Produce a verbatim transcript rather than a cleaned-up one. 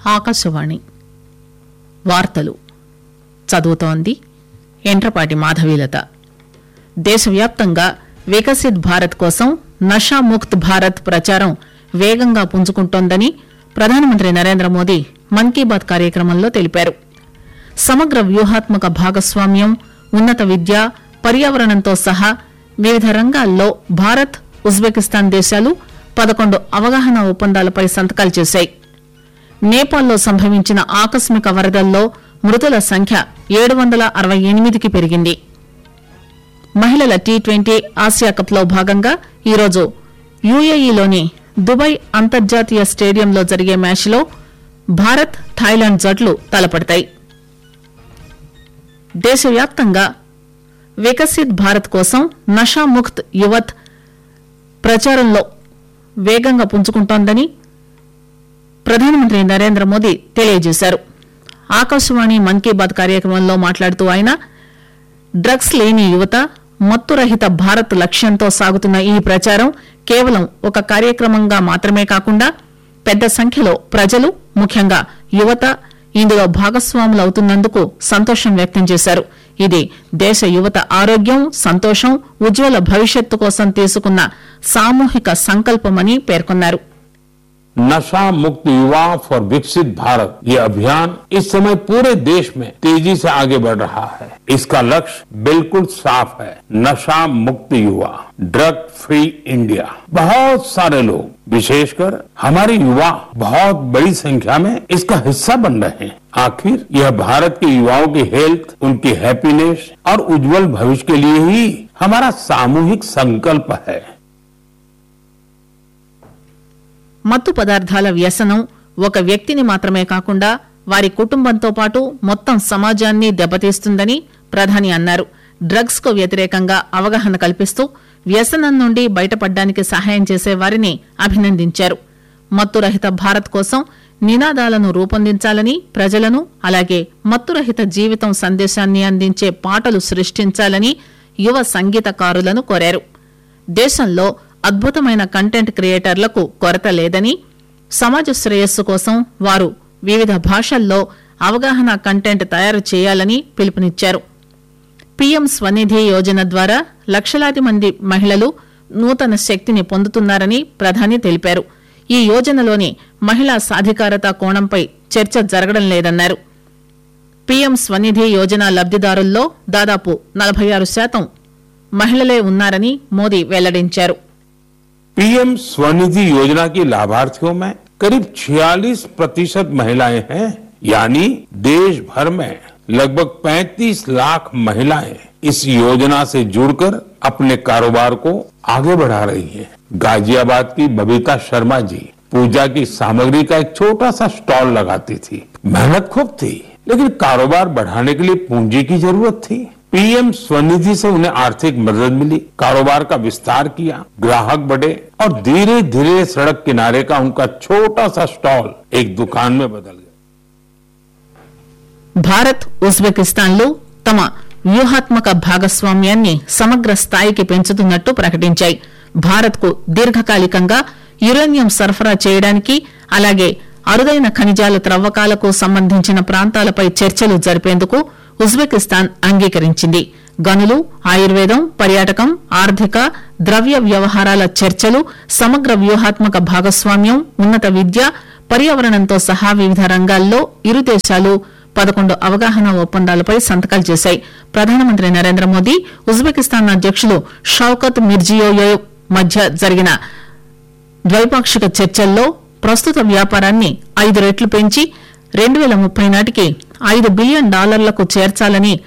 ఆకాశవాణి వార్తలు చదువుతోంది ఎంట్రపాటి మాధవీలత. దేశవ్యాప్తంగా వికసిత్ భారత్ కోసం నషాముక్త్ భారత్ ప్రచారం వేగంగా పుంజుకుంటోందని ప్రధానమంత్రి నరేంద్ర మోదీ మన్ కీ బాత్ కార్యక్రమంలో తెలిపారు. సమగ్ర వ్యూహాత్మక భాగస్వామ్యం, ఉన్నత విద్య, పర్యావరణంతో సహా వివిధ రంగాల్లో భారత్, ఉజ్బెకిస్తాన్ దేశాలు పదకొండు అవగాహన ఒప్పందాలపై సంతకాలు చేశాయి. నేపాల్లో సంభవించిన ఆకస్మిక వరదల్లో మృతుల సంఖ్య ఏడు వందల అరవై ఎనిమిదికి పెరిగింది. మహిళల టీ ట్వంటీ ఆసియా కప్ లో భాగంగా ఈరోజు యుఏఈలోని దుబాయ్ అంతర్జాతీయ స్టేడియంలో జరిగే మ్యాచ్లో భారత్, థాయిలాండ్ జట్లు తలపడతాయి. దేశవ్యాప్తంగా వికసిత్ భారత్ కోసం నషాముక్త్ యువత్ ప్రచారంలో వేగంగా పుంజుకుంటోందని ప్రధానమంత్రి నరేంద్ర మోదీ తెలియజేశారు. ఆకాశవాణి మన్ కీ బాత్ కార్యక్రమంలో మాట్లాడుతూ ఆయన డ్రగ్స్ లేని యువత, మత్తురహిత భారత్ లక్ష్యంతో సాగుతున్న ఈ ప్రచారం కేవలం ఒక కార్యక్రమంగా మాత్రమే కాకుండా పెద్ద సంఖ్యలో ప్రజలు, ముఖ్యంగా యువత ఇందులో భాగస్వాములవుతున్నందుకు సంతోషం వ్యక్తం చేశారు. ఇది దేశ యువత ఆరోగ్యం, సంతోషం, ఉజ్వల భవిష్యత్తు కోసం తీసుకున్న సామూహిక సంకల్పమని పేర్కొన్నారు. नशा मुक्त युवा फॉर विकसित भारत ये अभियान इस समय पूरे देश में तेजी से आगे बढ़ रहा है. इसका लक्ष्य बिल्कुल साफ है, नशा मुक्त युवा, ड्रग फ्री इंडिया. बहुत सारे लोग, विशेषकर हमारे युवा बहुत बड़ी संख्या में इसका हिस्सा बन रहे हैं. आखिर यह भारत के युवाओं की हेल्थ, उनकी हैप्पीनेस और उज्जवल भविष्य के लिए ही हमारा सामूहिक संकल्प है. మత్తు పదార్థాల వ్యసనం ఒక వ్యక్తిని మాత్రమే కాకుండా వారి కుటుంబంతో పాటు మొత్తం సమాజాన్ని దెబ్బతీస్తుందని ప్రధాని అన్నారు. డ్రగ్స్ కు వ్యతిరేకంగా అవగాహన కల్పిస్తూ వ్యసనం నుండి బయటపడడానికి సహాయం చేసే వారిని అభినందించారు. మత్తురహిత భారత్ కోసం నినాదాలను రూపొందించాలని, ప్రజలను అలాగే మత్తురహిత జీవితం సందేశాన్ని అందించే పాటలు సృష్టించాలని యువ సంగీతకారులను కోరారు. దేశంలో అద్భుతమైన కంటెంట్ క్రియేటర్లకు కొరత లేదని, సమాజ శ్రేయస్సు కోసం వారు వివిధ భాషల్లో అవగాహన కంటెంట్ తయారు చేయాలని పిలుపునిచ్చారు. పీఎం స్వనిధి యోజన ద్వారా లక్షలాది మంది మహిళలు నూతన శక్తిని పొందుతున్నారని ప్రధాని తెలిపారు. ఈ యోజనలోని మహిళా సాధికారత కోణంపై చర్చ జరగడం లేదన్నారు. పీఎం స్వనిధి యోజన లబ్దిదారుల్లో దాదాపు నలభై ఆరు శాతం మహిళలే ఉన్నారని మోదీ వెల్లడించారు. पीएम स्वनिधि योजना की लाभार्थियों में करीब छियालीस प्रतिशत महिलाएं हैं. यानी देश भर में लगभग पैंतीस लाख महिलाएं इस योजना से जुड़कर अपने कारोबार को आगे बढ़ा रही हैं. गाजियाबाद की बबीता शर्मा जी पूजा की सामग्री का एक छोटा सा स्टॉल लगाती थी. मेहनत खूब थी, लेकिन कारोबार बढ़ाने के लिए पूंजी की जरूरत थी. पीएम स्वनिधि से उन्हें आर्थिक मदद मिली, कारोबार का विस्तार किया, ग्राहक बढ़े और धीरे धीरे सड़क किनारे का उनका छोटा सा स्टॉल एक दुकान में बदल गया. భారత్, ఉజ్బెకిస్తాన్లు తమ వ్యూహాత్మక భాగస్వామ్యాన్ని సమగ్ర స్థాయికి పెంచుతున్నట్టు ప్రకటించాయి. భారత్ కు దీర్ఘకాలికంగా యురేనియం సరఫరా చేయడానికి, అలాగే అరుదైన ఖనిజాల త్రవ్వకాలకు సంబంధించిన ప్రాంతాలపై చర్చలు జరిపేందుకు ఉజ్బెకిస్తాన్ అంగీకరించింది. గనులు, ఆయుర్వేదం, పర్యాటకం, ఆర్థిక, ద్రవ్య వ్యవహారాల చర్చలు, సమగ్ర వ్యూహాత్మక భాగస్వామ్యం, ఉన్నత విద్య, పర్యావరణంతో సహా వివిధ రంగాల్లో ఇరు దేశాలు పదకొండు అవగాహన ఒప్పందాలపై సంతకాలు చేశాయి. ప్రధానమంత్రి నరేంద్ర మోదీ, ఉజ్బెకిస్తాన్ అధ్యకులు షౌకత్ మిర్జియోయేవ్ మధ్య జరిగిన ద్వైపాక్షిక చర్చల్లో ప్రస్తుత వ్యాపారాన్ని ఐదు రెట్లు పెంచి రెండు వేల ముప్పై నాటికి ఐదు బిలియన్ డాలర్లకు చేర్చాలని